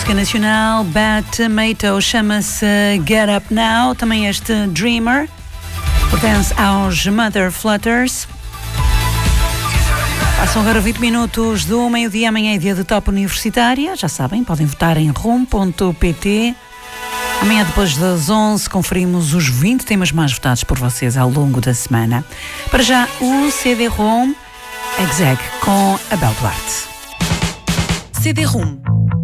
Música nacional, Bad Tomato, chama-se Get Up Now. Também este Dreamer pertence aos Mother Flutters. Passam agora 20 minutos do meio-dia. Amanhã é dia de Top Universitária. Já sabem, podem votar em rum.pt. Amanhã, depois das 11, conferimos os 20 temas mais votados por vocês ao longo da semana. Para já, o CD-ROM Exec com Abel Duarte. CD-ROM